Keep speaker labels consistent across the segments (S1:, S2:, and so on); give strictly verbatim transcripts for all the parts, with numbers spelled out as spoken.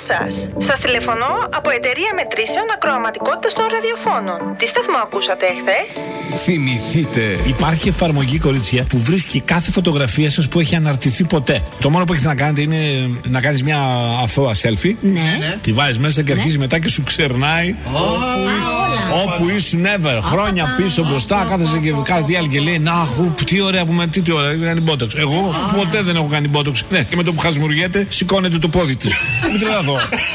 S1: σας. Σας τηλεφωνώ από εταιρεία μετρήσεων ακροαματικότητας των ραδιοφώνων. Τι σταθμό ακούσατε εχθές?
S2: Θυμηθείτε.
S3: Υπάρχει εφαρμογή, κορίτσια, που βρίσκει κάθε φωτογραφία σας που έχει αναρτηθεί ποτέ. Το μόνο που έχετε να κάνετε είναι να κάνεις μια αθώα selfie.
S4: Ναι.
S3: Τη βάζεις μέσα και αρχίζει μετά και σου ξερνάει. Όπου ήσουν ever. Χρόνια πίσω μπροστά. Κάθεσαι και κάθε άλλη και λέει: να, χου, τι ωραία που με, τι, τι ωραία, έχει κάνει μπότοξ. Εγώ ποτέ δεν έχω κάνει μπότοξ. Ναι, και με το που χασμουριέται, σηκώνεται το πόδι της. Μην τρελαθώ.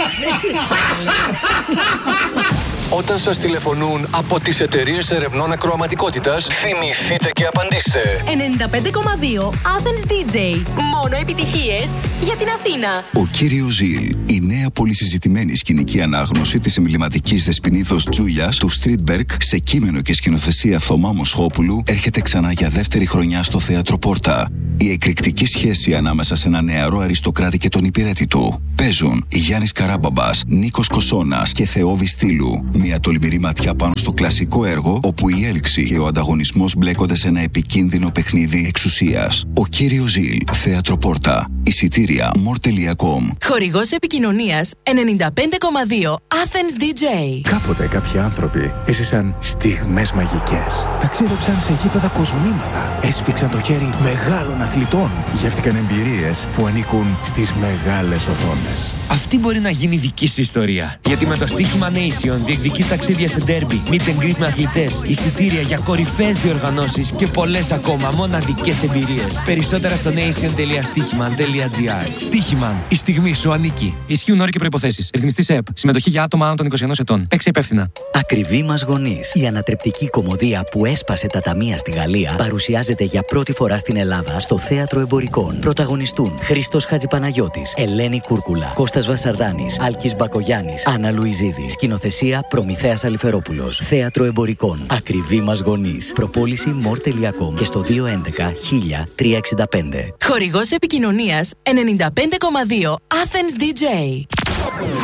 S2: Όταν σας τηλεφωνούν από τις εταιρείες ερευνών ακροαματικότητας, θυμηθείτε και απαντήστε.
S5: ενενήντα πέντε κόμμα δύο Athens ντι τζέι. Μόνο επιτυχίες για την Αθήνα.
S6: Ο κύριος Ζιλ, η νέα πολυσυζητημένη σκηνική ανάγνωση της εμβληματικής δεσποινίδος Τζούλιας του Στρίτμπεργκ, σε κείμενο και σκηνοθεσία Θωμά Μοσχόπουλου, έρχεται ξανά για δεύτερη χρονιά στο Θέατρο Πόρτα. Η εκρηκτική σχέση ανάμεσα σε ένα νεαρό αριστοκράτη και τον υπηρέτη του. Παίζουν Γιάννης Καράμπαμπας, Νίκος Κοσώνας και Θεόβη Στήλου. Μια τολμηρή ματιά πάνω στο κλασικό έργο, όπου η έλξη και ο ανταγωνισμός μπλέκονται σε ένα επικίνδυνο παιχνίδι εξουσίας. Ο κύριος Ζιλ, Θέατρο Πόρτα. Εισιτήρια μορ τελεία κομ.
S5: Χορηγός επικοινωνίας ενενήντα πέντε κόμμα δύο Athens ντι τζέι.
S7: Κάποτε κάποιοι άνθρωποι έζησαν στιγμές μαγικές. Ταξίδεψαν σε γήπεδα κοσμήματα. Έσφιξαν το χέρι μεγάλων αθλητών. Γεύτηκαν εμπειρίες που ανήκουν στις μεγάλες οθόνες.
S8: Αυτή μπορεί να γίνει δική σου ιστορία. Γιατί με το στοίχημα Nation διεκδικείς ταξίδια σε ντέρμπι, meet and greet με αθλητές, εισιτήρια για κορυφαίες διοργανώσεις και πολλές ακόμα μοναδικές εμπειρίες. Περισσότερα στο nation τελεία στοίχημαν τελεία τζι άρ. Στοίχημαν. Η στιγμή σου ανήκει. Ισχύουν όροι και προϋποθέσεις. Ρυθμιστής ΕΕΠ. Συμμετοχή για άτομα άνω των είκοσι ενός ετών. Παίξε υπεύθυνα.
S9: Ακριβή μας γονείς. Η ανατρεπτική κωμωδία που έσπασε τα ταμεία στη Γαλλία παρουσιάζεται για πρώτη φορά στην Ελλάδα στο Θέατρο Εμπορικών. Πρωταγωνιστούν Χρήστος Χατζηπαναγιώτης, Ελένη Κούρκουλα, Κώστας Βασαρδάνης, Άλκης Μπακογιάννης, Άννα Λουιζίδη. Σκηνοθεσία Προμηθέας Αλιφερόπουλος. Θέατρο Εμπορικών. Ακριβή μας γονείς. Προπόληση μορ τελεία κομ και στο δύο έντεκα χίλια τριακόσια εξήντα πέντε.
S5: Χορηγός επικοινωνίας ενενήντα πέντε κόμμα δύο Athens ντι τζέι.